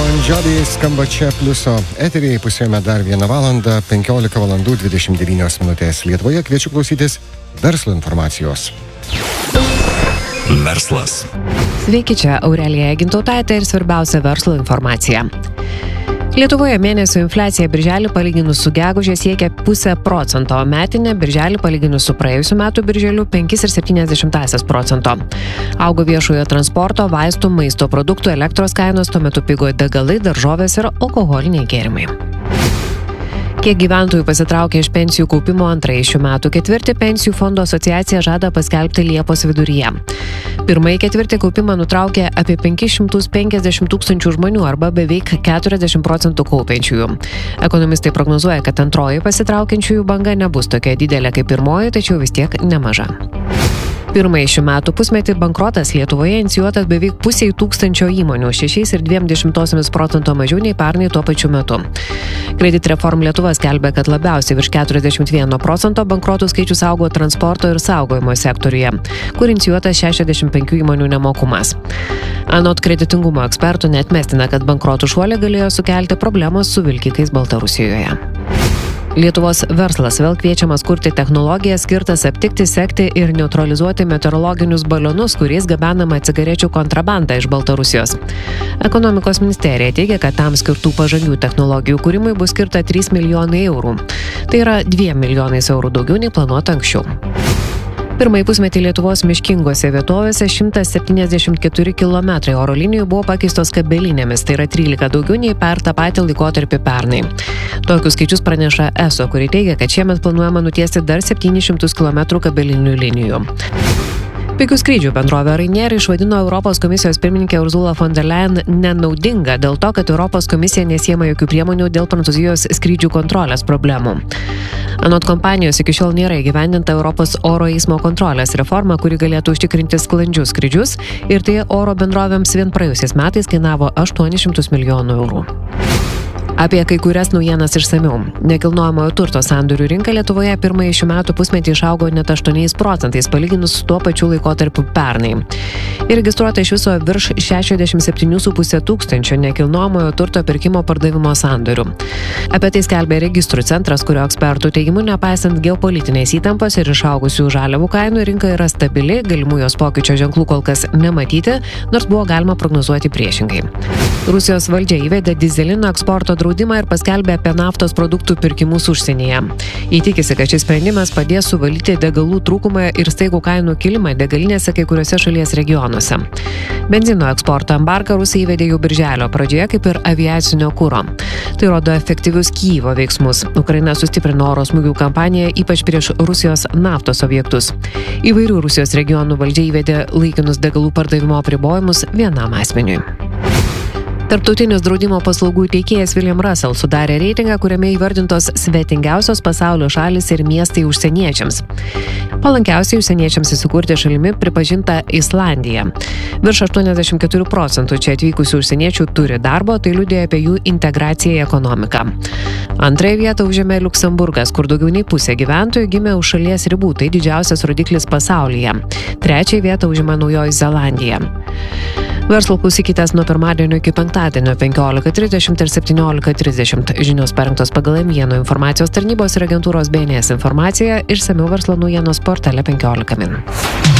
Jobi skamba čia Pliuso eteryje, pusėjome dar 1 valandą, 15 valandų 29 minutės. Lietuvoje kviečiu klausytis verslo informacijos. Verslas. Sveiki, čia Aurelija Gintautaitė ir svarbiausia verslo informacija. Lietuvoje mėnesio infliacija birželį palyginus su geguže siekia 0,5%, o metinė birželį palyginus su praėjusiu metu birželiu 5,7%. Augo viešojo transporto, vaistų, maisto produktų, elektros kainos, tuo metu pigo degalai, daržovės ir alkoholiniai gėrimai. Kiek gyventojų pasitraukė iš pensijų kaupimo antrąjį šių metų ketvirtį, Pensijų fondo asociacija žada paskelbti Liepos viduryje. Pirmąjį ketvirtį kaupimą nutraukė apie 550 tūkstančių žmonių arba beveik 40% kaupiančiųjų. Ekonomistai prognozuoja, kad antroji pasitraukiančiųjų banga nebus tokia didelė kaip pirmoji, tačiau vis tiek nemaža. Pirmąjį šių metų pusmetį bankrotas Lietuvoje inicijuotas beveik 500 įmonių, 6,2% mažiau nei pernai tuo pačiu metu. Credit Reform Lietuva skelbia, kad labiausiai virš 41% bankrotų skaičius augo transporto ir saugojimo sektoriuje, kur inicijuotas 65 įmonių nemokumas. Anot kreditingumo ekspertų neatmestina, kad bankrotų šuolį galėjo sukelti problemos su vilkikais Baltarusijoje. Lietuvos verslas vėl kviečiamas kurti technologiją skirtas aptikti, sekti ir neutralizuoti meteorologinius balionus, kuriais gabenama cigarečių kontrabanda iš Baltarusijos. Ekonomikos ministerija teigia, kad tam skirtų pažangių technologijų kūrimui bus skirta 3 milijonai eurų. Tai yra 2 milijonais eurų daugiau nei planuota anksčiau. Pirmąjį pusmetį Lietuvos miškingose vietovėse 174 km oro linijų buvo pakeistos kabelinėmis, tai yra 13 daugiau nei per tą patį laikotarpį pernai. Tokius skaičius praneša ESO, kuri teigia, kad šiemet planuojama nutiesti dar 700 km kabelinių linijų. Pigių skrydžių bendrovė Ryanair išvadino Europos komisijos pirmininkė Ursula von der Leyen nenaudinga dėl to, kad Europos komisija nesiema jokių priemonių dėl Prancūzijos skrydžių kontrolės problemų. Anot kompanijos iki šiol nėra įgyvendinta Europos oro eismo kontrolės reforma, kuri galėtų užtikrinti sklandžius skrydžius, ir tai oro bendrovėms vien praėjusiais metais kainavo 800 milijonų eurų. Apie kai kurias naujienas išsamiau. Nekilnojamojo turto sandorių rinka Lietuvoje pirmąjį šių metų pusmetį išaugo net 8% palyginus su tuo pačiu laikotarpiu pernai. Įregistruota iš viso virš 67,5 tūkstančio nekilnojamojo turto pirkimo pardavimo sandorių. Apie tai skelbia Registrų centras, kurio ekspertų teigimu, nepaisant geopolitinės įtampos ir išaugusių žaliavų kainų, rinka yra stabili, galimų jos pokyčio ženklų kol kas nematyti, nors buvo galima prognozuoti priešingai. Rusijos valdžia įvedė dyzelino eksporto draudimą ir paskelbė apie naftos produktų pirkimus užsienyje. Įtikisi, kad šis sprendimas padės suvalyti degalų trūkumą ir staigų kainų kilimą degalinėse kai kuriuose šalies regionuose. Benzino eksporto embargą Rusija įvedė jau birželio pradžioje, kaip ir aviacinio kuro. Tai rodo efektyvius Kijevo veiksmus. Ukraina sustiprino oro smūgių kampaniją ypač prieš Rusijos naftos objektus. Įvairių Rusijos regionų valdžia įvedė laikinus degalų pardavimo apribojimus vienam asmeniui. Tarptautinis draudimo paslaugų teikėjas William Russell sudarė reitingą, kuriame įvardintos svetingiausios pasaulio šalys ir miestai užsieniečiams. Palankiausiai užsieniečiams įsikurti šalimi pripažinta Islandija. Virš 84% čia atvykusių užsieniečių turi darbo, tai liudija apie jų integraciją į ekonomiką. Antrąją vietą užėmė Liuksemburgas, kur daugiau nei pusė gyventojų gimė už šalies ribų, tai didžiausias rodiklis pasaulyje. Trečiąją vietą užima Naujoji Zelandija. Verslo klausykitės nuo pirmadienio iki penktadienio 15:30 ir 17:30. Žinios parengtos pagal M1 informacijos tarnybos ir agentūros BNS informaciją, išsamiau verslo naujienos portale 15 min.